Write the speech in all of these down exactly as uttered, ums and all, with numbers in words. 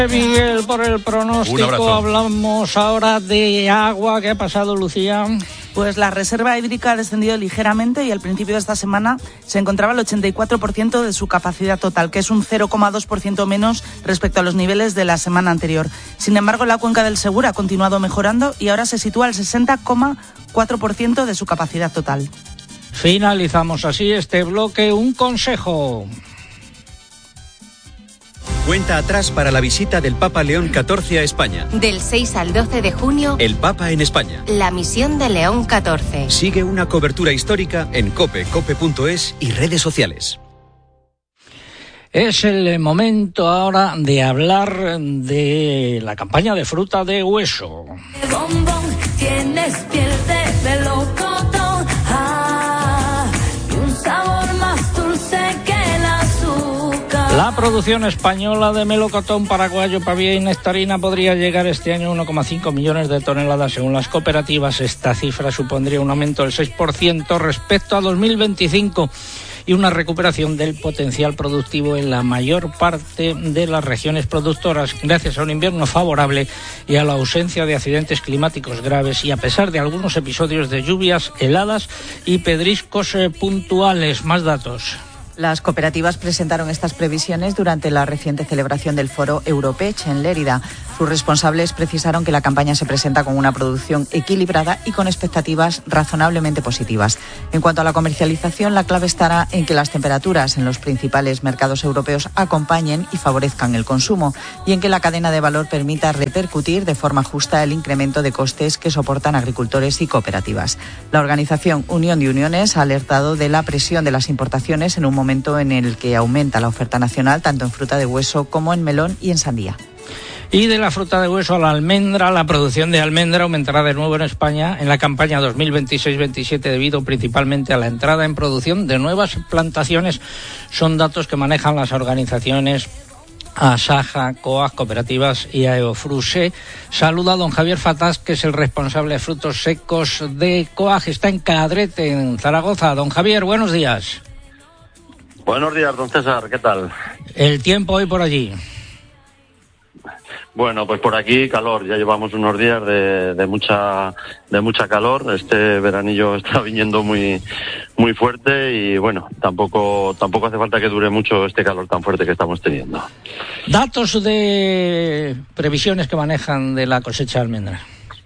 Miguel, por el pronóstico. Hablamos ahora de agua. ¿Qué ha pasado, Lucía? Pues la reserva hídrica ha descendido ligeramente y al principio de esta semana se encontraba al ochenta y cuatro por ciento de su capacidad total, que es un cero coma dos por ciento menos respecto a los niveles de la semana anterior. Sin embargo, la cuenca del Segura ha continuado mejorando y ahora se sitúa al sesenta coma cuatro por ciento de su capacidad total. Finalizamos así este bloque. Un consejo. Cuenta atrás para la visita del Papa León catorce a España. Del seis al doce de junio, El Papa en España. la misión de León catorce. Sigue una cobertura histórica en cope, cope punto es y redes sociales. Es el momento ahora de hablar de la campaña de fruta de hueso. El bombón, tienes piel de melocotón, ah, y un sabor más dulce que el azúcar. La producción española de melocotón, paraguayo, pavía y nectarina podría llegar este año a uno coma cinco millones de toneladas según las cooperativas. Esta cifra supondría un aumento del seis por ciento respecto a dos mil veinticinco y una recuperación del potencial productivo en la mayor parte de las regiones productoras, gracias a un invierno favorable y a la ausencia de accidentes climáticos graves y a pesar de algunos episodios de lluvias heladas y pedriscos eh, puntuales. Más datos. Las cooperativas presentaron estas previsiones durante la reciente celebración del foro Europech en Lérida. Sus responsables precisaron que la campaña se presenta con una producción equilibrada y con expectativas razonablemente positivas. En cuanto a la comercialización, la clave estará en que las temperaturas en los principales mercados europeos acompañen y favorezcan el consumo y en que la cadena de valor permita repercutir de forma justa el incremento de costes que soportan agricultores y cooperativas. La organización Unión de Uniones ha alertado de la presión de las importaciones en un momento en el que aumenta la oferta nacional tanto en fruta de hueso como en melón y en sandía. Y de la fruta de hueso a la almendra, la producción de almendra aumentará de nuevo en España en la campaña dos mil veintiséis veintisiete debido principalmente a la entrada en producción de nuevas plantaciones. Son datos que manejan las organizaciones Asaja, COAG, Cooperativas y Aeofruse. Saluda a don Javier Fatás, que es el responsable de frutos secos de COAG. Está en Cadrete, en Zaragoza. Don Javier, buenos días. Buenos días, don César, ¿qué tal? El tiempo hoy por allí. Bueno, pues por aquí calor, ya llevamos unos días de, de mucha de mucha calor. Este veranillo está viniendo muy muy fuerte y bueno, tampoco tampoco hace falta que dure mucho este calor tan fuerte que estamos teniendo. Datos de previsiones que manejan de la cosecha de almendra.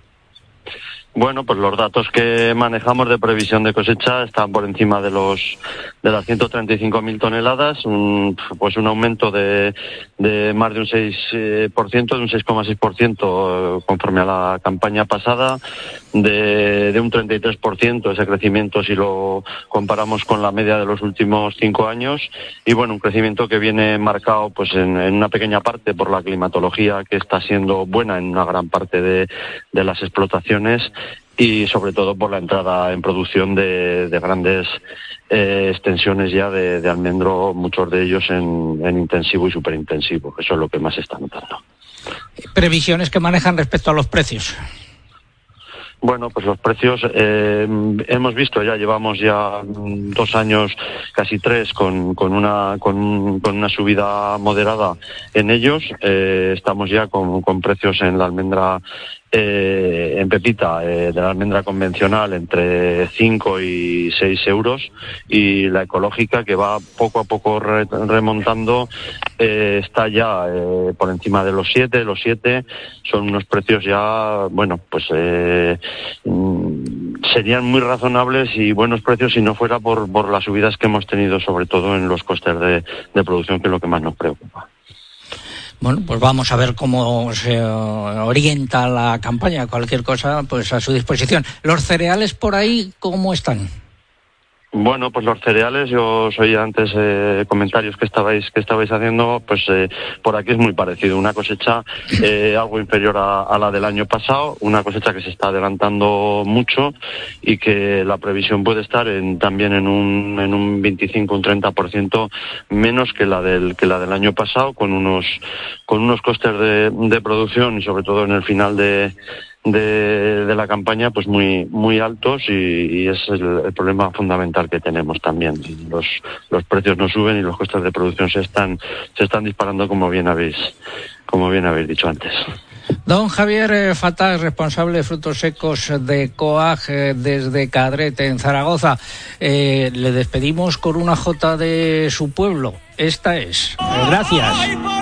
Bueno, pues los datos que manejamos de previsión de cosecha están por encima de los de las ciento treinta y cinco mil toneladas, un, pues un aumento de, de más de un seis por ciento, de un seis coma seis por ciento conforme a la campaña pasada, de, de un treinta y tres por ciento ese crecimiento si lo comparamos con la media de los últimos cinco años, y bueno, un crecimiento que viene marcado pues en, en una pequeña parte por la climatología que está siendo buena en una gran parte de, de las explotaciones, y sobre todo por la entrada en producción de, de grandes eh, extensiones ya de, de almendro, muchos de ellos en, en intensivo y superintensivo. Eso es lo que más se está notando. Previsiones que manejan respecto a los precios. Bueno, pues los precios eh, hemos visto, ya llevamos ya dos años, casi tres, con, con una con, con una subida moderada en ellos. Eh, estamos ya con, con precios en la almendra, eh, en pepita, eh, de la almendra convencional entre cinco y seis euros, y la ecológica, que va poco a poco re, remontando, eh, está ya eh, por encima de los siete, los siete son unos precios ya, bueno, pues eh, serían muy razonables y buenos precios si no fuera por, por las subidas que hemos tenido, sobre todo en los costes de, de producción, que es lo que más nos preocupa. Bueno, pues vamos a ver cómo se orienta la campaña. Cualquier cosa, pues a su disposición. ¿Los cereales por ahí cómo están? Bueno, pues los cereales, yo os oía antes eh, comentarios que estabais que estabais haciendo, pues eh, por aquí es muy parecido. Una cosecha eh, algo inferior a, a la del año pasado, una cosecha que se está adelantando mucho y que la previsión puede estar en, también en un en un veinticinco, un treinta por ciento menos que la del que la del año pasado, con unos con unos costes de, de producción y sobre todo en el final de de, de la campaña pues muy muy altos y, y es el, el problema fundamental que tenemos también. Los los precios no suben y los costes de producción se están se están disparando, como bien habéis como bien habéis dicho antes. Don Javier eh, Fatás, responsable de frutos secos de COAG eh, desde Cadrete, en Zaragoza. Eh, le despedimos con una jota de su pueblo. Esta es. Eh, gracias.